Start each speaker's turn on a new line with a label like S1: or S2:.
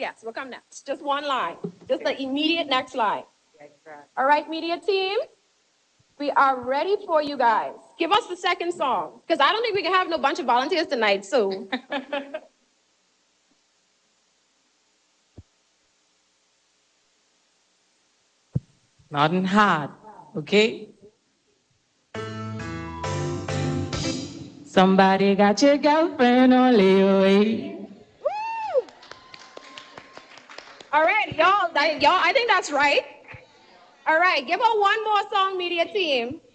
S1: Yes, we'll come next. Just one line. Just the immediate next line. All right, media team. We are ready for you guys. Give us the second song. Because I don't think we can have no bunch of volunteers tonight, so.
S2: Nothing hard, okay? Somebody got your girlfriend on layaway.
S1: All right, y'all, I think that's right. All right, give her one more song, media team.